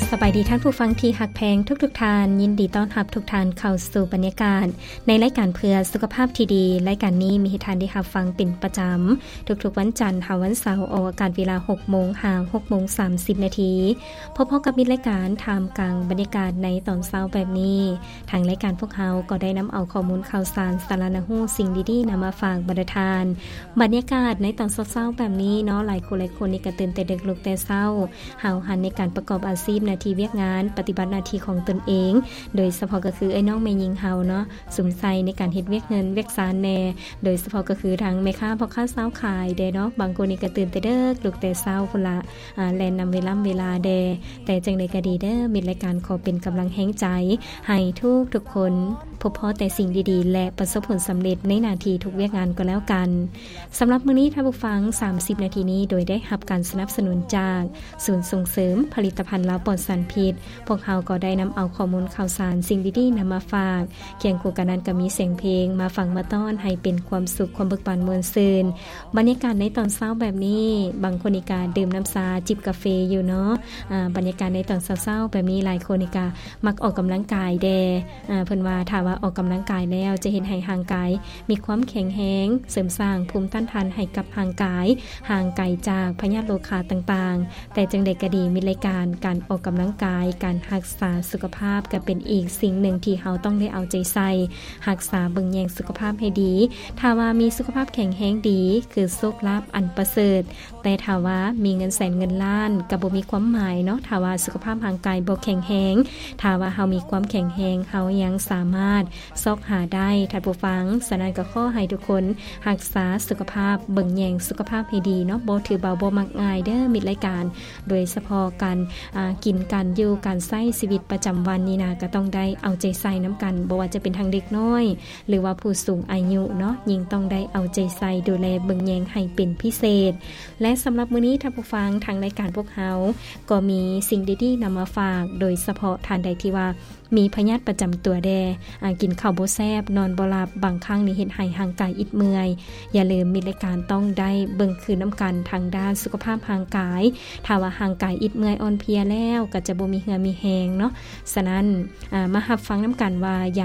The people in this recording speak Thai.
สบายดีท่านผู้ฟังที่หักแพงทุกท่านยินดีต้อนรับทุกท่านเข้าสู่บรรยากาศในรายการเพื่อสุขภาพที่ดีรายการนี้มีให้ท่านได้รับฟังเป็นประจำทุกๆวันจันทร์ถึงวันเสาร์ออกอากาศเวลา 6:30 น.พบกับมิตรรายการท่ามกลางบรรยากาศในตอนเช้าแบบนี้ทางรายการพวกเราก็ได้นำเอาข้อมูลข่าวสารสาระหูสิ่งดีๆนำมาฝากบรรดาท่านบรรยากาศในตอนเช้าๆแบบนี้เนาะหลายคนนี่ก็ตื่นแต่ดึกลุกแต่เช้าหาวหันในการประกอบอาชีพหน้าที่เวียกงานปฏิบัติหน้าที่ของตนเองโดยเฉพาะก็คือไอ้น้องแม่หญิงเฮาเนาะสมใส่ในการเฮ็ดเวียกเงินเวียกสารแน่โดยเฉพาะก็คือทางแม่ค้าพ่อค้าสาวขายเด้เนาะบางคนนี่ก็ตื่นแต่ดึกลุกแต่เช้าพุ่นละแล่นนำเวลาแดแต่จังได๋ก็ดีเด้อมีรายการขอเป็นกำลังแห่งใจให้ทุกคนพบพอแต่สิ่งดีๆและประสบผลสำเร็จในหน้าที่ทุกเวียกงานก็แล้วกันสำหรับมื้อนี้ท่านผู้ฟัง30นาทีนี้โดยได้รับการสนับสนุนจากศูนย์ส่งเสริมผลิตภัณฑ์ลาวปลอดสารพิษพวกเราก็ได้นำเอาข้อมูลข่าวสารสิ่งดีๆนำมาฝากเคียงคู่กันนั้นก็มีเสียงเพลงมาฟังมาต้อนให้เป็นความสุขความเบิกบานมวลซื่นบรรยากาศในตอนเช้าแบบนี้บางคนนี่ก็ดื่มน้ำชาจิบกาแฟอยู่เนาะบรรยากาศในตอนเช้าๆแบบนี้หลายคนนี่ก็มักออกกำลังกายแดเพิ่นว่าถ้าว่าออกกำลังกายแล้วจะเห็นให้ร่างกายมีความแข็งแรงเสริมสร้างภูมิต้านทานให้กับร่างกายห่างไกลจากพยาธิโรคาต่างๆแต่จังได๋ก็ดีมีรายการออกกำลังกายการรักษาสุขภาพก็เป็นอีกสิ่งหนึ่งที่เราต้องได้เอาใจใส่รักษาเบิ่งแยงสุขภาพให้ดีถ้าว่ามีสุขภาพแข็งแรงดีคือโชคลาภอันประเสริฐแต่ถ้าว่ามีเงินแสนเงินล้านก็บ่มีความหมายเนาะถ้าว่าสุขภาพร่างกายบ่แข็งแรงถ้าว่าเฮามีความแข็งแรงเฮายังสามารถซอกหาได้ท่านผู้ฟังฉะนั้นก็ขอให้ทุกคนรักษาสุขภาพเบิ่งแยงสุขภาพให้ดีเนาะบ่ถือเบาบ่มักง่ายเด้อมิตรรายการโดยเฉพาะการกินการอยู่การใช้ชีวิตประจำวันนี่นะก็ต้องได้เอาใจใส่น้ำกันบ่ว่าจะเป็นทางเด็กน้อยหรือว่าผู้สูงอายุเนาะยิ่งต้องได้เอาใจใส่ดูแลเบิ่งแยงให้เป็นพิเศษและสำหรับมื้อนี้ท่านผู้ฟังทางรายการพวกเฮาก็มีสิ่งดีๆนำมาฝากโดยเฉพาะท่านใดที่ว่ามีพยาธิประจำตัวแดกินข้าวบ่แซ่บนอนบ่หลับบางครั้งนี่เฮ็ดให้ร่างกายอิดเมื่อยอย่าลืมมีรายการต้องได้เบิ่งคืนน้ำกันทางด้านสุขภาพร่างกายถ้าว่าร่างกายอิดเมื่อยอ่อนเพลียแล้วก็จะบ่มีเหือมีแรงเนาะฉะนั้นมารับฟังน้ำกันว่า